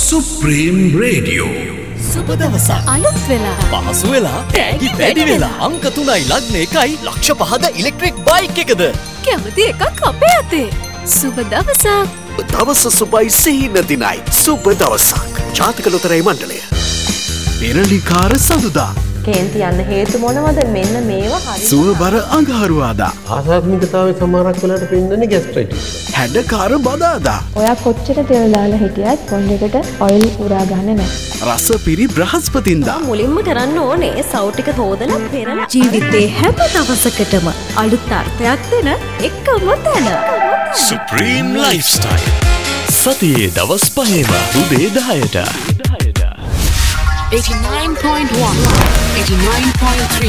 Supreme Radio. සුබ දවසක්. අලුත් වෙලා. පහසු වෙලා. තෑගි වැඩි වෙලා. අංක 3යි ලග්න 1යි ලක්ෂ 5ද ඉලෙක්ට්‍රික් බයික් එකද. කැමති එකක් අපේ අතේ. සුබ දවසක්. දවස සුබයි සිහින දිනයි. සුබ දවසක්. ජාතක ලොතරැයි මණ්ඩලය. පෙරලිකාර සඳුදා. කේන්ති යන්න හේතු මොනවද? මෙන්න මේවා හරි. සුවබර අඟහරුවාදා. ආසාත්මිකතාවය සමහරක් වෙලාට පෙන්වන්නේ ગેස්ට්‍රයිටිස්. හැඩකාර බදාදා. ඔයා කොච්චර තෙල් දාලා හිටියත් කොණ්ඩෙකට ඔයිල් උරා ගන්න නැහැ. රස පිරි බ්‍රහස්පතින්දා. මුලින්ම කරන්න ඕනේ සව් ටික හොදලා පෙරලා. ජීවිතේ හැම දවසකටම අලුත් අර්ථයක් දෙන එකම තැන. Supreme Lifestyle. සතියේ දවස් 5ම උදේ 10ට. 89.1 89.3